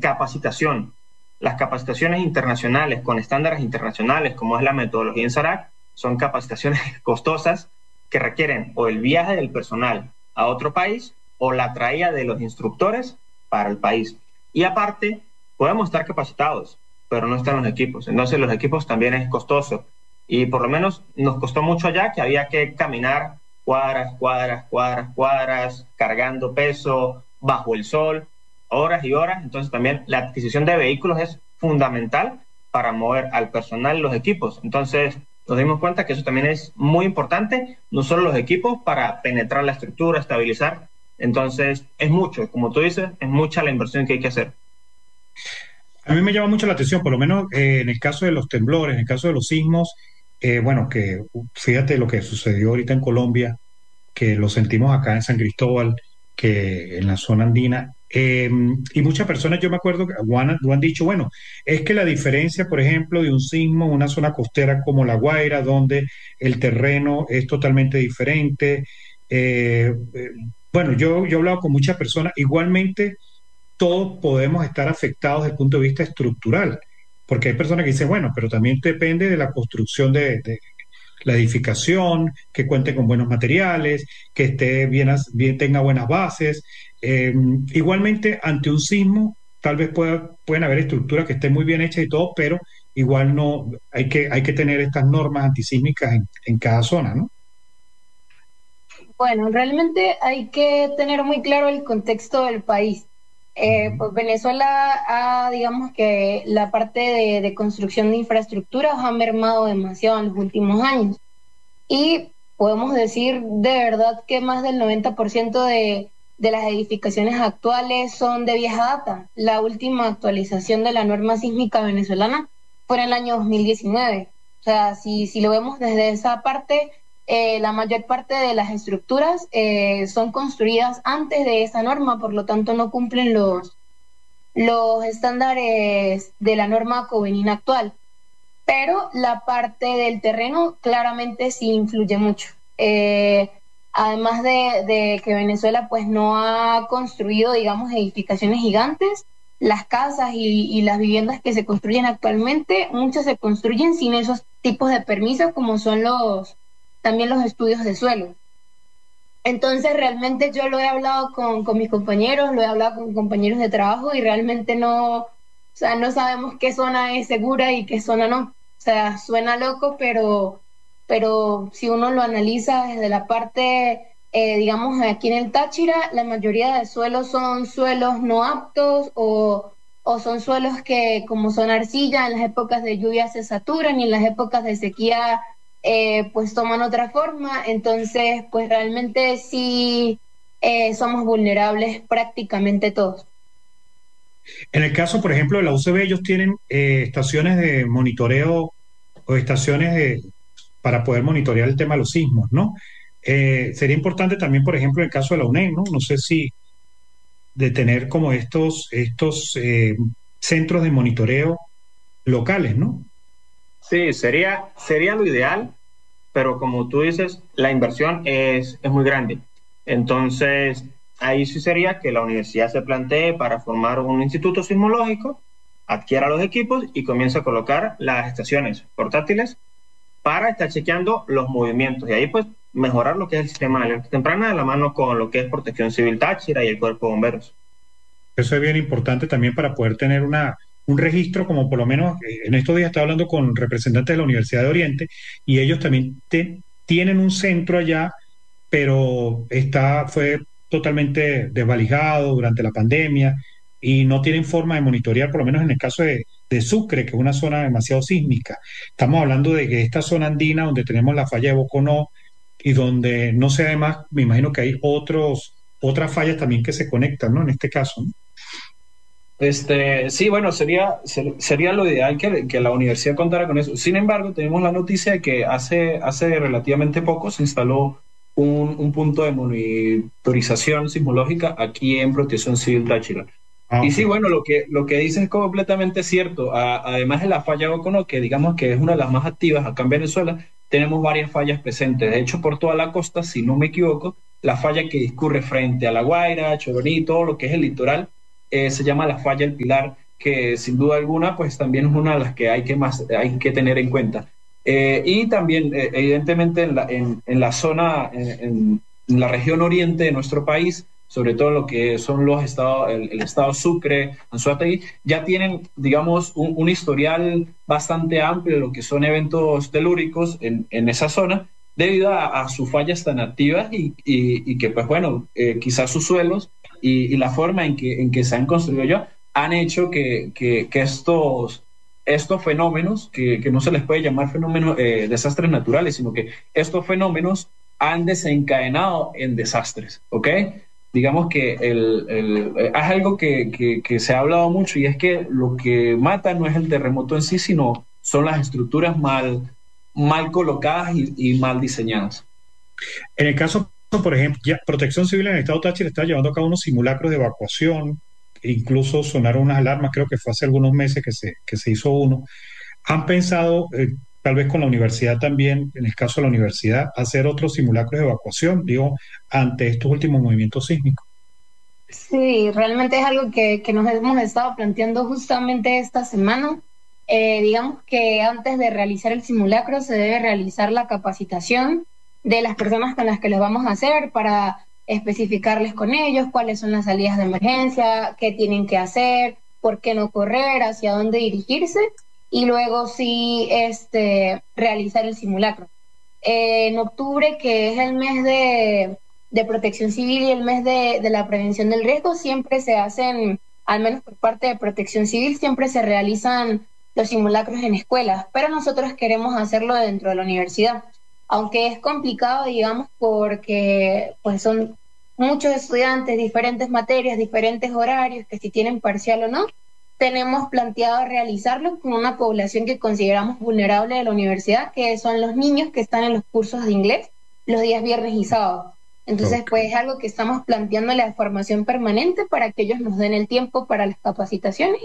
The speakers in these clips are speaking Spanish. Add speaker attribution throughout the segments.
Speaker 1: capacitación. Las capacitaciones internacionales con estándares internacionales, como es la metodología INSARAC, son capacitaciones costosas que requieren o el viaje del personal a otro país o la traída de los instructores para el país. Y aparte, podemos estar capacitados, pero no están los equipos. Entonces los equipos también es costoso. Y por lo menos nos costó mucho allá que había que caminar cuadras, cargando peso, bajo el sol, horas y horas. Entonces también la adquisición de vehículos es fundamental para mover al personal y los equipos. Entonces nos dimos cuenta que eso también es muy importante, no solo los equipos para penetrar la estructura, estabilizar. Entonces es mucho, como tú dices, es mucha la inversión que hay que hacer.
Speaker 2: A mí me llama mucho la atención, por lo menos en el caso de los temblores, en el caso de los sismos, bueno, que fíjate lo que sucedió ahorita en Colombia, que lo sentimos acá en San Cristóbal, que en la zona andina. Y muchas personas, yo me acuerdo, que lo han dicho, bueno, es que la diferencia, por ejemplo, de un sismo en una zona costera como La Guaira, donde el terreno es totalmente diferente. Bueno, yo he hablado con muchas personas, igualmente todos podemos estar afectados desde el punto de vista estructural, porque hay personas que dicen, bueno, pero también depende de la construcción de la edificación, que cuente con buenos materiales, que esté bien tenga buenas bases. Igualmente, ante un sismo, tal vez pueden haber estructuras que estén muy bien hechas y todo, pero igual no, hay que tener estas normas antisísmicas en cada zona, ¿no?
Speaker 3: Bueno, realmente hay que tener muy claro el contexto del país.
Speaker 2: Ujú.
Speaker 3: Pues Venezuela digamos que la parte de construcción de infraestructuras ha mermado demasiado en los últimos años. Y podemos decir de verdad que más del 90% de las edificaciones actuales son de vieja data. La última actualización de la norma sísmica venezolana fue en el año 2019. O sea, si lo vemos desde esa parte, la mayor parte de las estructuras son construidas antes de esa norma, por lo tanto no cumplen los estándares de la norma covenina actual, pero la parte del terreno claramente sí influye mucho. Además de que Venezuela pues no ha construido, digamos, edificaciones gigantes, las casas y las viviendas que se construyen actualmente, muchas se construyen sin esos tipos de permisos como son también los estudios de suelo. Entonces, realmente yo lo he hablado con mis compañeros, lo he hablado con compañeros de trabajo y realmente no, o sea, no sabemos qué zona es segura y qué zona no. O sea, suena loco, pero si uno lo analiza desde la parte, digamos, aquí en el Táchira, la mayoría de suelos son suelos no aptos o son suelos que, como son arcilla, en las épocas de lluvia se saturan y en las épocas de sequía pues toman otra forma, entonces pues realmente sí somos vulnerables prácticamente todos.
Speaker 2: En el caso, por ejemplo, de la UCB, ellos tienen estaciones de monitoreo o para poder monitorear el tema de los sismos, ¿no? Sería importante también, por ejemplo, en el caso de la UNED, ¿no? No sé si de tener como estos centros de monitoreo locales, ¿no?
Speaker 1: Sí, sería lo ideal, pero como tú dices, la inversión es muy grande. Entonces, ahí sí sería que la universidad se plantee para formar un instituto sismológico, adquiera los equipos y comience a colocar las estaciones portátiles para estar chequeando los movimientos y ahí pues mejorar lo que es el sistema de alerta temprana de la mano con lo que es Protección Civil Táchira y el Cuerpo de Bomberos.
Speaker 2: Eso es bien importante también para poder tener un registro, como por lo menos en estos días estaba hablando con representantes de la Universidad de Oriente y ellos también tienen un centro allá, pero fue totalmente desvalijado durante la pandemia y no tienen forma de monitorear, por lo menos en el caso de Sucre, que es una zona demasiado sísmica. Estamos hablando de que esta zona andina donde tenemos la falla de Boconó y donde no sé, además, me imagino que hay otras fallas también que se conectan, ¿no? En este caso, ¿no?
Speaker 4: Sí, bueno, sería lo ideal que la universidad contara con eso. Sin embargo, tenemos la noticia de que hace relativamente poco se instaló un punto de monitorización sismológica aquí en Protección Civil Táchira.
Speaker 2: Ah,
Speaker 4: Y
Speaker 2: ok.
Speaker 4: sí, bueno, lo que dices es completamente cierto. Además de la falla Ocono, que digamos que es una de las más activas acá en Venezuela, tenemos varias fallas presentes. De hecho, por toda la costa, si no me equivoco, la falla que discurre frente a La Guaira, Choroní, todo lo que es el litoral, se llama la falla El Pilar, que sin duda alguna pues también es una de las que hay que tener en cuenta. Y también, evidentemente, en la zona, en la región oriente de nuestro país, sobre todo lo que son los estados, el estado Sucre, Anzoátegui, ya tienen, digamos, un historial bastante amplio de lo que son eventos telúricos en esa zona, debido a sus fallas tan activas y que, pues bueno, quizás sus suelos y la forma en que se han construido ya han hecho que estos fenómenos, que no se les puede llamar fenómenos, desastres naturales, sino que estos fenómenos han desencadenado en desastres, ¿ok? Digamos que es algo que se ha hablado mucho, y es que lo que mata no es el terremoto en sí, sino son las estructuras mal colocadas y mal diseñadas.
Speaker 2: En el caso, por ejemplo, ya Protección Civil en el estado Táchira está llevando a cabo unos simulacros de evacuación, e incluso sonaron unas alarmas, creo que fue hace algunos meses que se hizo uno. ¿Han pensado, tal vez con la universidad también, en el caso de la universidad, hacer otros simulacros de evacuación, digo, ante estos últimos movimientos sísmicos?
Speaker 3: Sí, realmente es algo que nos hemos estado planteando justamente esta semana. Digamos que antes de realizar el simulacro se debe realizar la capacitación de las personas con las que lo vamos a hacer, para especificarles con ellos cuáles son las salidas de emergencia, qué tienen que hacer, por qué no correr, hacia dónde dirigirse, y luego sí realizar el simulacro. En octubre, que es el mes de Protección Civil y el mes de la prevención del riesgo, siempre se hacen, al menos por parte de Protección Civil, siempre se realizan los simulacros en escuelas, pero nosotros queremos hacerlo dentro de la universidad, aunque es complicado, digamos, porque pues son muchos estudiantes, diferentes materias, diferentes horarios, que si tienen parcial o no. Tenemos planteado realizarlo con una población que consideramos vulnerable de la universidad, que son los niños que están en los cursos de inglés los días viernes y sábados. Entonces,
Speaker 2: Ok.
Speaker 3: pues es algo que estamos planteando la formación permanente, para que ellos nos den el tiempo para las capacitaciones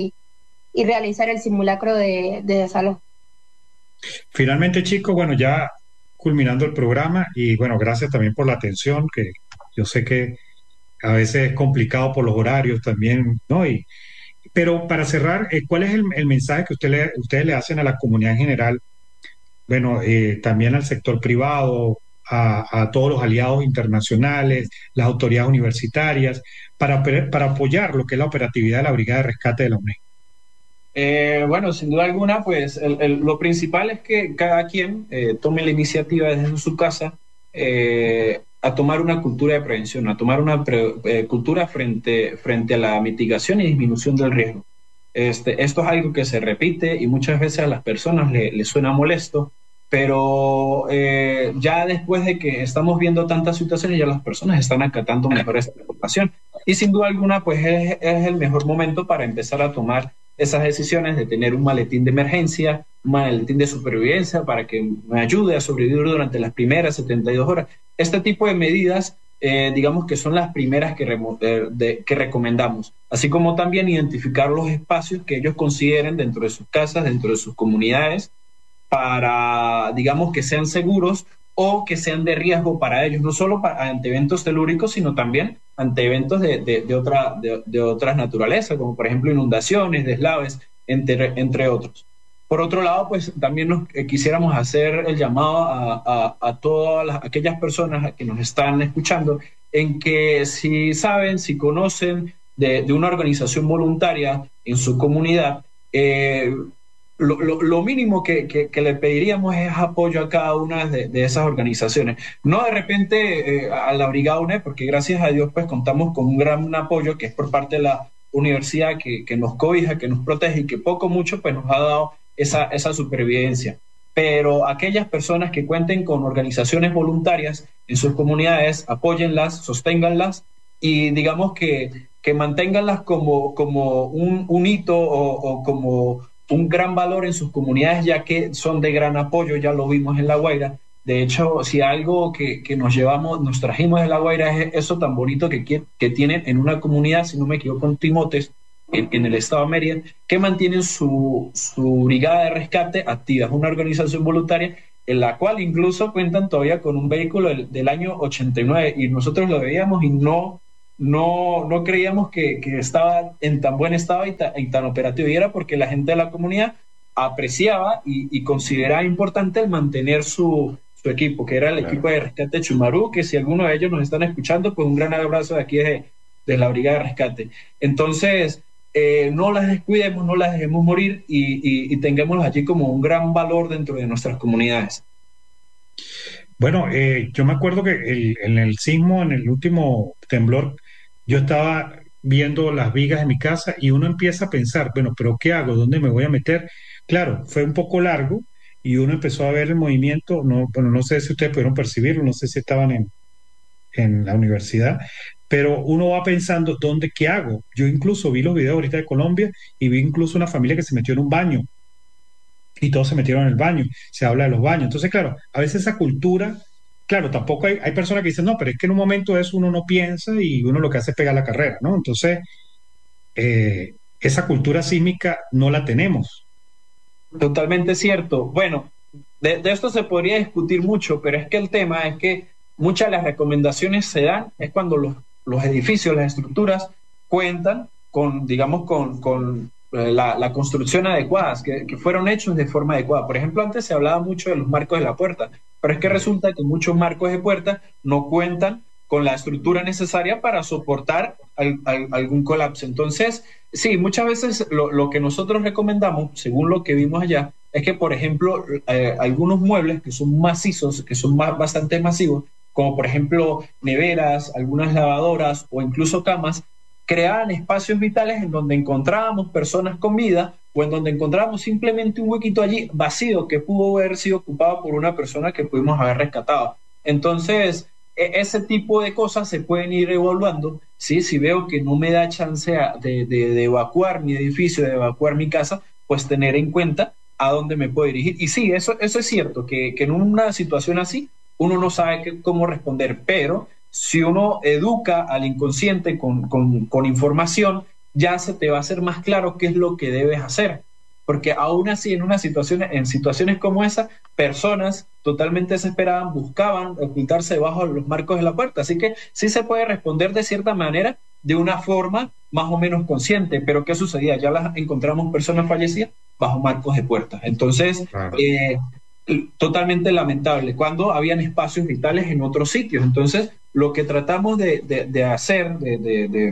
Speaker 3: y realizar el simulacro de desalojo.
Speaker 2: Finalmente, chicos, bueno, ya culminando el programa, y bueno, gracias también por la atención, que yo sé que a veces es complicado por los horarios también, ¿no? Pero para cerrar, ¿cuál es el mensaje que ustedes le hacen a la comunidad en general? Bueno, también al sector privado, a todos los aliados internacionales, las autoridades universitarias, para apoyar lo que es la operatividad de la Brigada de Rescate de la UNED.
Speaker 4: Bueno, sin duda alguna, pues lo principal es que cada quien tome la iniciativa desde su casa, a tomar una cultura de prevención, a tomar una cultura frente a la mitigación y disminución del riesgo. Esto es algo que se repite y muchas veces a las personas le suena molesto, pero ya después de que estamos viendo tantas situaciones, ya las personas están acatando mejor esta información. Y sin duda alguna, pues es el mejor momento para empezar a tomar esas decisiones de tener un maletín de emergencia, un maletín de supervivencia para que me ayude a sobrevivir durante las primeras 72 horas. Este tipo de medidas, digamos que son las primeras que recomendamos, así como también identificar los espacios que ellos consideren dentro de sus casas, dentro de sus comunidades, para, digamos, que sean seguros o que sean de riesgo para ellos, no solo ante eventos telúricos, sino también ante eventos de otras naturalezas, como por ejemplo inundaciones, deslaves, entre otros. Por otro lado, pues también quisiéramos hacer el llamado a todas aquellas personas que nos están escuchando, en que si saben, si conocen de una organización voluntaria en su comunidad, lo mínimo que le pediríamos es apoyo a cada una de esas organizaciones. No de repente a la Brigada UNED, porque gracias a Dios pues contamos con un gran apoyo que es por parte de la universidad, que nos cobija, que nos protege y que poco mucho pues nos ha dado esa supervivencia. Pero aquellas personas que cuenten con organizaciones voluntarias en sus comunidades, apóyenlas, sosténganlas y digamos que manténganlas como un hito o como un gran valor en sus comunidades, ya que son de gran apoyo. Ya lo vimos en La Guaira. De hecho, si algo que nos trajimos de La Guaira es eso tan bonito que tienen en una comunidad, si no me equivoco, en Timotes, en el estado de Mérida, que mantienen su brigada de rescate activa. Es una organización voluntaria en la cual incluso cuentan todavía con un vehículo del año 89, y nosotros lo veíamos y no no creíamos que estaba en tan buen estado y tan operativo, y era porque la gente de la comunidad apreciaba y consideraba importante el mantener su equipo, que era el equipo de rescate Chumarú, que si alguno de ellos nos están escuchando, pues un gran abrazo de aquí de la Brigada de Rescate. Entonces, no las descuidemos, no las dejemos morir y tengámoslas allí como un gran valor dentro de nuestras comunidades.
Speaker 2: Bueno, yo me acuerdo que en el sismo, en el último temblor, yo estaba viendo las vigas de mi casa y uno empieza a pensar, bueno, pero ¿qué hago? ¿Dónde me voy a meter? Claro, fue un poco largo y uno empezó a ver el movimiento, no, bueno, no sé si ustedes pudieron percibirlo, no sé si estaban en la universidad, pero uno va pensando, ¿dónde, qué hago? Yo incluso vi los videos ahorita de Colombia y vi incluso una familia que se metió en un baño y todos se metieron en el baño, se habla de los baños. Entonces, claro, a veces esa cultura, claro, tampoco hay personas que dicen, no, pero es que en un momento de eso uno no piensa y uno lo que hace es pegar la carrera, ¿no? Entonces, esa cultura sísmica no la tenemos.
Speaker 4: Totalmente cierto. Bueno, de esto se podría discutir mucho, pero es que el tema es que muchas de las recomendaciones se dan es cuando los edificios, las estructuras cuentan con, digamos, con la construcción adecuada, que fueron hechos de forma adecuada. Por ejemplo, antes se hablaba mucho de los marcos de la puerta, pero es que resulta que muchos marcos de puerta no cuentan con la estructura necesaria para soportar algún colapso. Entonces, sí, muchas veces lo que nosotros recomendamos, según lo que vimos allá, es que, por ejemplo, algunos muebles que son macizos, que son bastante masivos, como por ejemplo neveras, algunas lavadoras o incluso camas, creaban espacios vitales en donde encontrábamos personas con vida o en donde encontrábamos simplemente un huequito allí vacío que pudo haber sido ocupado por una persona que pudimos haber rescatado. Entonces, ese tipo de cosas se pueden ir evaluando, ¿sí? Si veo que no me da chance de evacuar mi edificio, de evacuar mi casa, pues tener en cuenta a dónde me puedo dirigir. Y sí, eso es cierto, que en una situación así uno no sabe cómo responder, pero si uno educa al inconsciente con información, ya se te va a hacer más claro qué es lo que debes hacer. Porque aún así, en situaciones como esa, personas totalmente desesperadas buscaban ocultarse debajo de los marcos de la puerta. Así que sí se puede responder de cierta manera, de una forma más o menos consciente. Pero ¿qué sucedía? Ya las encontramos personas fallecidas bajo marcos de puertas. Entonces, claro, totalmente lamentable, cuando habían espacios vitales en otros sitios. Entonces, lo que tratamos de hacer, de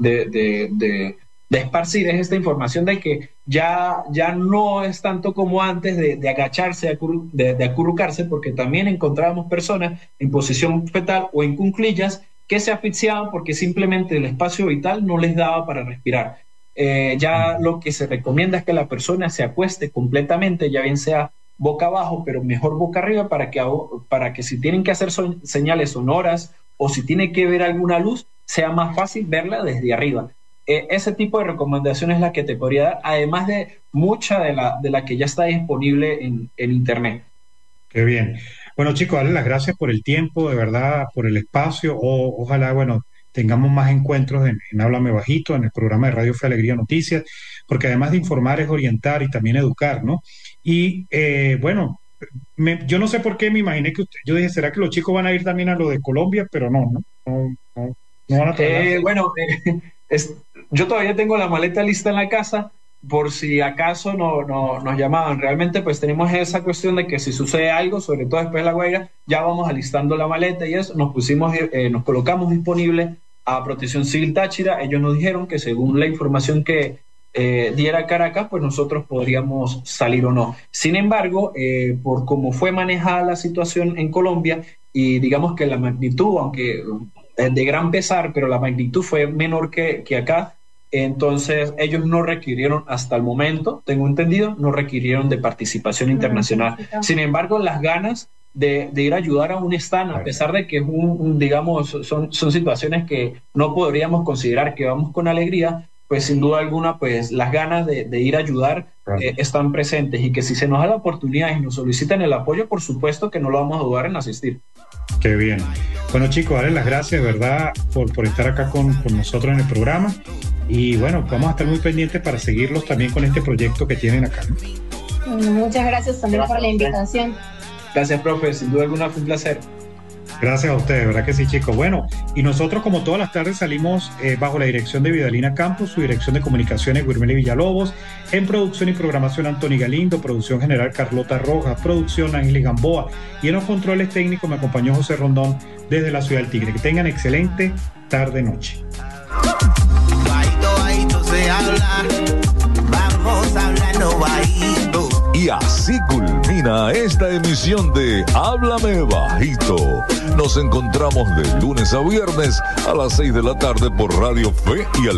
Speaker 4: esparcir es esta información de que ya no es tanto como antes de agacharse, de acurrucarse, porque también encontrábamos personas en posición fetal o en cuclillas que se asfixiaban porque simplemente el espacio vital no les daba para respirar. Ya lo que se recomienda es que la persona se acueste completamente, ya bien sea boca abajo, pero mejor boca arriba, para que si tienen que hacer señales sonoras o si tiene que ver alguna luz, sea más fácil verla desde arriba. Ese tipo de recomendaciones es la que te podría dar, además de mucha de la que ya está disponible en Internet.
Speaker 2: Qué bien. Bueno, chicos, darles las gracias por el tiempo, de verdad, por el espacio. Ojalá, bueno, tengamos más encuentros en Háblame Bajito, en el programa de Radio Fe Alegría Noticias, porque además de informar es orientar y también educar, ¿no? Y bueno, yo no sé por qué me imaginé yo dije, ¿será que los chicos van a ir también a lo de Colombia? Pero no van a tratar.
Speaker 4: Bueno, yo todavía tengo la maleta lista en la casa por si acaso nos llamaban. Realmente pues tenemos esa cuestión de que si sucede algo, sobre todo después de La Guaira, ya vamos alistando la maleta y eso, nos colocamos disponibles a Protección Civil Táchira. Ellos nos dijeron que según la información que diera Caracas, pues nosotros podríamos salir o no. Sin embargo, por cómo fue manejada la situación en Colombia y digamos que la magnitud, aunque de gran pesar, pero la magnitud fue menor que acá, entonces ellos no requirieron hasta el momento, tengo entendido, no requirieron de participación internacional. Sin embargo, las ganas de ir a ayudar aún están, a pesar de que es digamos, son situaciones que no podríamos considerar que vamos con alegría, pues sin duda alguna, pues las ganas de ir a ayudar están presentes, y que si se nos da la oportunidad y nos solicitan el apoyo, por supuesto que no lo vamos a dudar en asistir.
Speaker 2: Qué bien. Bueno, chicos, darles las gracias, de verdad, por estar acá con nosotros en el programa. Y bueno, vamos a estar muy pendientes para seguirlos también con este proyecto que tienen acá, ¿no?
Speaker 3: Muchas gracias también por la invitación.
Speaker 4: Gracias, profe. Sin duda alguna fue un placer.
Speaker 2: Gracias a ustedes, ¿verdad que sí, chicos? Bueno, y nosotros como todas las tardes salimos bajo la dirección de Vidalina Campos, su dirección de comunicaciones Guirmeli Villalobos, en producción y programación Anthony Galindo, producción general Carlota Rojas, producción Ángel Gamboa, y en los controles técnicos me acompañó José Rondón desde la Ciudad del Tigre. Que tengan excelente tarde-noche.
Speaker 5: Bajito, bajito se habla, vamos hablando bajito.
Speaker 6: Y así culmina esta emisión de Háblame Bajito. Nos encontramos de lunes a viernes a las 6 de la tarde por Radio Fe y